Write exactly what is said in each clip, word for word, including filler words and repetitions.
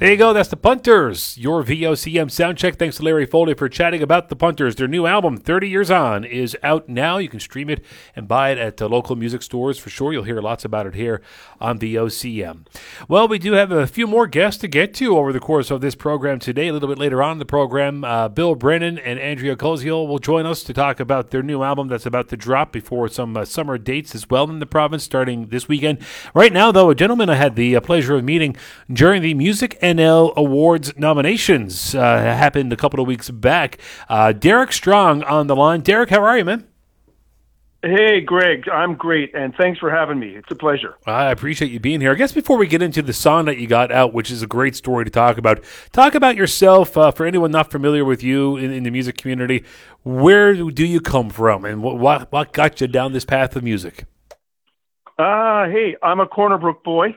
There you go. That's the Punters, your V O C M sound check. Thanks to Larry Foley for chatting about the Punters. Their new album, thirty years on, is out now. You can stream it and buy it at uh, local music stores for sure. You'll hear lots about it here on V O C M. Well, we do have a few more guests to get to over the course of this program today. A little bit later on in the program, uh, Bill Brennan and Andrea Koziel will join us to talk about their new album that's about to drop before some uh, summer dates as well in the province starting this weekend. Right now, though, a gentleman I had the uh, pleasure of meeting during the Music N L Awards nominations uh, happened a couple of weeks back. Uh, Derek Strong on the line. Derek, how are you, man? Hey, Greg. I'm great, and thanks for having me. It's a pleasure. I appreciate you being here. I guess before we get into the song that you got out, which is a great story to talk about, talk about yourself. Uh, for anyone not familiar with you in, in the music community, where do you come from, and what what, what got you down this path of music? Uh, hey, I'm a Corner Brook boy.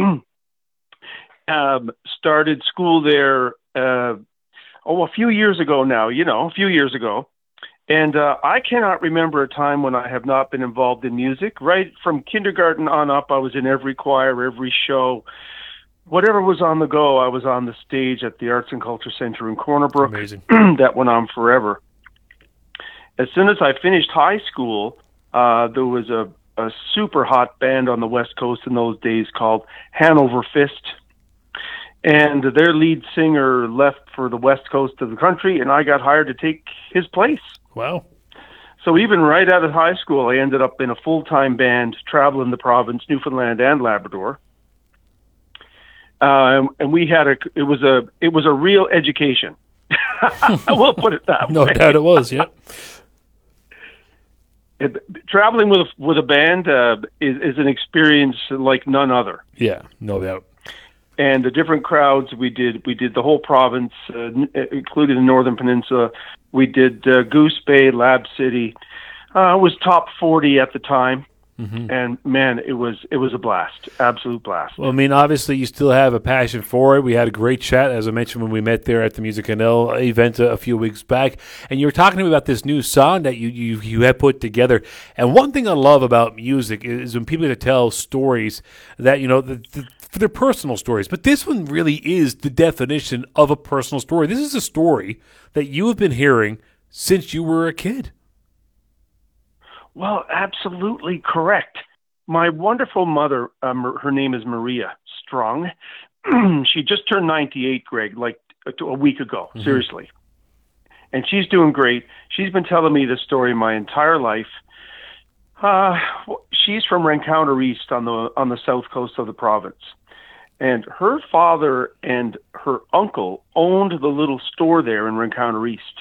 um, started school there uh, oh a few years ago now. You know, a few years ago. And uh, I cannot remember a time when I have not been involved in music. Right from kindergarten on up, I was in every choir, every show. Whatever was on the go, I was on the stage at the Arts and Culture Center in Corner Brook. Amazing. That went on forever. As soon as I finished high school, uh, there was a, a super hot band on the West Coast in those days called Hanover Fist. And their lead singer left for the West Coast of the country, and I got hired to take his place. Wow. So even right out of high school, I ended up in a full-time band traveling the province, Newfoundland and Labrador. Uh, and we had a, it was a, it was a real education. We'll put it that no way. No doubt it was, yeah. It, traveling with a, with a band uh, is, is an experience like none other. Yeah, no doubt. And the different crowds we did, we did the whole province, uh, including the Northern Peninsula. We did uh, Goose Bay, Lab City. Uh, it was top forty at the time. Mm-hmm. And man, it was it was a blast, absolute blast. Well, I mean, obviously, you still have a passion for it. We had a great chat, as I mentioned, when we met there at the Music N L event a, a few weeks back. And you were talking to me about this new song that you you you had put together. And one thing I love about music is when people tell stories that you know the, the, for their personal stories. But this one really is the definition of a personal story. This is a story that you have been hearing since you were a kid. Well, absolutely correct. My wonderful mother, um, her name is Maria Strong. She just turned ninety-eight, Greg, like a week ago, mm-hmm. Seriously. And she's doing great. She's been telling me this story my entire life. Uh, she's from Rencounter East on the on the south coast of the province. And her father and her uncle owned the little store there in Rencounter East.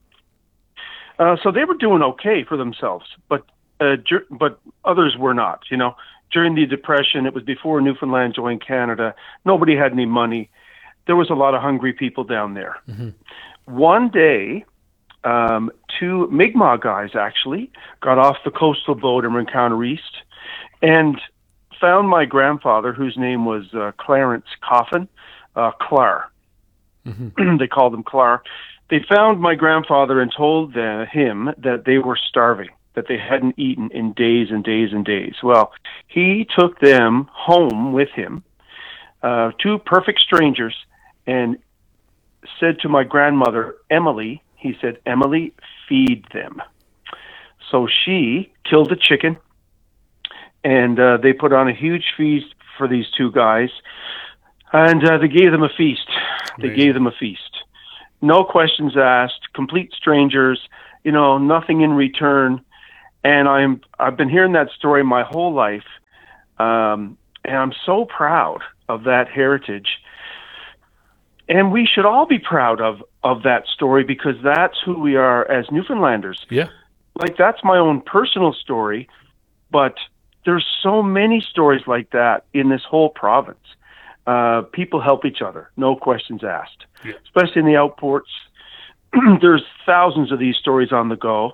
Uh, so they were doing okay for themselves, but uh, dur- but others were not. You know, during the Depression, it was before Newfoundland joined Canada. Nobody had any money. There was a lot of hungry people down there. Mm-hmm. One day, um, two Mi'kmaq guys actually got off the coastal boat in Rencounter East and found my grandfather, whose name was uh, Clarence Coffin, uh, Clar. Mm-hmm. They called him Clar. They found my grandfather and told uh, him that they were starving, that they hadn't eaten in days and days and days. Well, he took them home with him, uh, two perfect strangers, and said to my grandmother, Emily, he said, Emily, feed them. So she killed a chicken, and uh, they put on a huge feast for these two guys, and uh, they gave them a feast. They Amazing. gave them a feast. No questions asked, complete strangers, you know, nothing in return. And I'm, I've been hearing that story my whole life. Um, and I'm so proud of that heritage. And we should all be proud of, of that story because that's who we are as Newfoundlanders. Yeah. Like, that's my own personal story, but there's so many stories like that in this whole province. Uh, people help each other, no questions asked. Yeah. Especially in the outports. There's thousands of these stories on the go.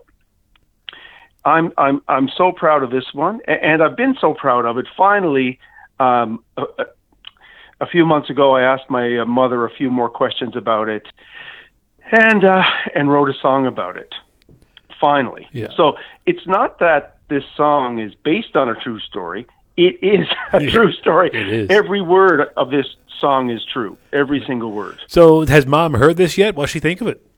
I'm I'm I'm so proud of this one, and I've been so proud of it. Finally, um, a, a few months ago, I asked my mother a few more questions about it, and uh, and wrote a song about it. Finally, yeah. So it's not that this song is based on a true story. It is a Yeah, true story. it is. Every word of this song is true. Every single word. So has Mom heard this yet? What's she think of it?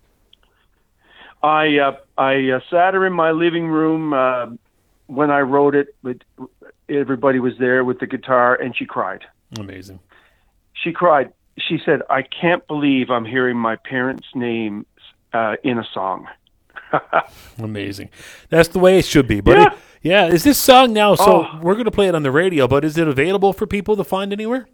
I uh, I uh, sat her in my living room uh, when I wrote it. But everybody was there with the guitar, and she cried. Amazing. She cried. She said, "I can't believe I'm hearing my parents' names uh, in a song." Amazing. That's the way it should be, buddy. Yeah. Yeah. Is this song now? So Oh. we're going to play it on the radio, but is it available for people to find anywhere?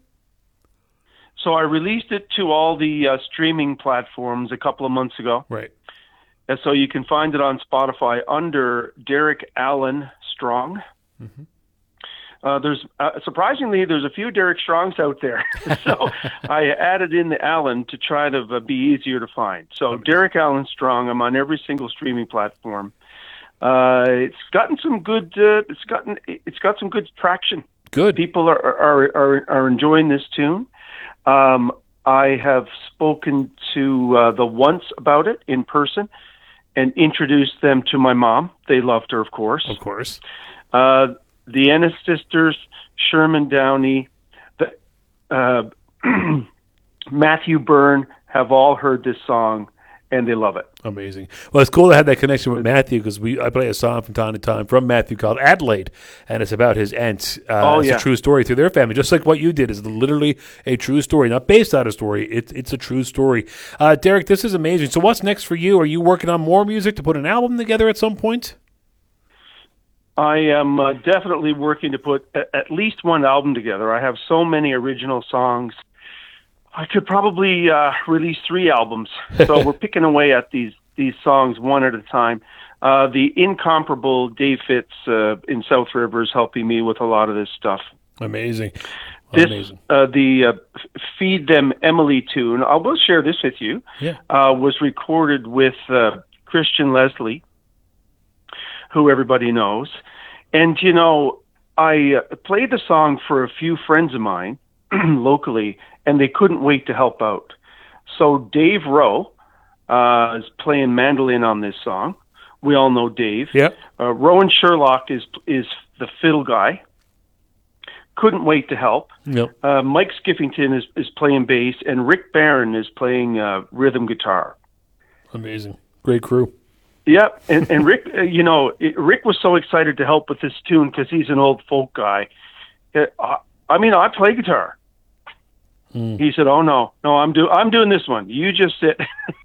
So I released it to all the uh, streaming platforms a couple of months ago. Right. And so you can find it on Spotify under Derek Allen Strong. Mm-hmm. Uh, there's uh, surprisingly there's a few Derek Strongs out there, so I added in the Allen to try to uh, be easier to find. So Derek Allen Strong, I'm on every single streaming platform. Uh, it's gotten some good. Uh, it's gotten. It's got some good traction. Good. People are are are, are enjoying this tune. Um, I have spoken to uh, the Once about it in person and introduced them to my mom. They loved her, of course. Of course. Uh, the Ennis sisters, Sherman Downey, the, uh, Matthew Byrne have all heard this song, and they love it. Amazing. Well, it's cool to have that connection with Matthew because we I play a song from time to time from Matthew called Adelaide, and it's about his aunt. Uh, Oh, it's yeah. a true story through their family, just like what you did is literally a true story, not based on a story. It's it's a true story. Uh, Derek, this is amazing. So what's next for you? Are you working on more music to put an album together at some point? I am uh, definitely working to put a- at least one album together. I have so many original songs. I could probably uh, release three albums. So we're picking away at these these songs one at a time. Uh, the incomparable Dave Fitz uh, in South River is helping me with a lot of this stuff. Amazing. This, Amazing. uh, the uh, Feed Them Emily tune, I will share this with you, Yeah. uh, was recorded with uh, Christian Leslie, who everybody knows. And, you know, I uh, played the song for a few friends of mine locally, and they couldn't wait to help out. So Dave Rowe uh, is playing mandolin on this song. We all know Dave. Yeah. Uh, Rowan Sherlock is is the fiddle guy. Couldn't wait to help. Yep. Uh, Mike Skiffington is, is playing bass, and Rick Barron is playing uh, rhythm guitar. Amazing. Great crew. Yep, and, and Rick, uh, you know, it, Rick was so excited to help with this tune because he's an old folk guy. Uh, I, I mean, I play guitar. Mm. He said, "Oh no, no, I'm do I'm doing this one. You just sit.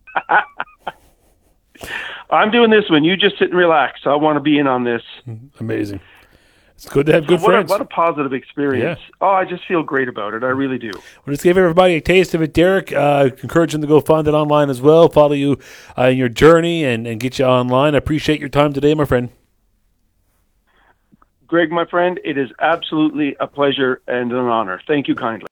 I'm doing this one. You just sit and relax. I want to be in on this." Amazing. It's good to have good what friends. A, what a positive experience. Yeah. Oh, I just feel great about it. I really do. Well, let's give everybody a taste of it, Derek. Uh, encourage them to go find it online as well. Follow you uh, in your journey and, and get you online. I appreciate your time today, my friend. Greg, my friend, it is absolutely a pleasure and an honor. Thank you kindly.